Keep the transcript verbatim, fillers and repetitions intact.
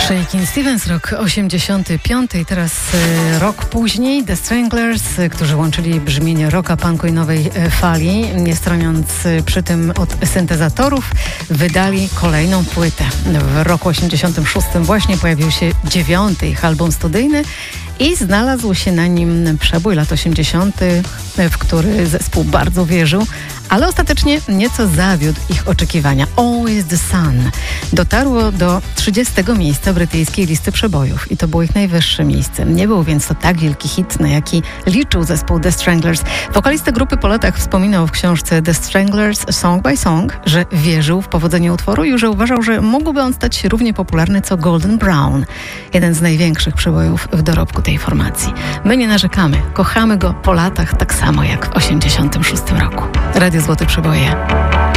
Shakin' Stevens, rok osiemdziesiąty piąty i teraz y, rok później The Stranglers, y, którzy łączyli brzmienie rocka, punku i nowej y, fali, nie stroniąc y, przy tym od syntezatorów, wydali kolejną płytę. W roku osiemdziesiątym szóstym właśnie pojawił się dziewiąty ich album studyjny i znalazł się na nim przebój lat osiemdziesiątych, w który zespół bardzo wierzył, ale ostatecznie nieco zawiódł ich oczekiwania. Always the Sun dotarło do trzydziestego miejsca brytyjskiej listy przebojów i to było ich najwyższe miejsce. Nie był więc to tak wielki hit, na jaki liczył zespół The Stranglers. Wokalista grupy po latach wspominał w książce The Stranglers Song by Song, że wierzył w powodzenie utworu i że uważał, że mógłby on stać się równie popularny co Golden Brown, jeden z największych przebojów w dorobku tej formacji. My nie narzekamy, kochamy go po latach tak samo jak w osiemdziesiątym szóstym roku. Radio Złote Przeboje.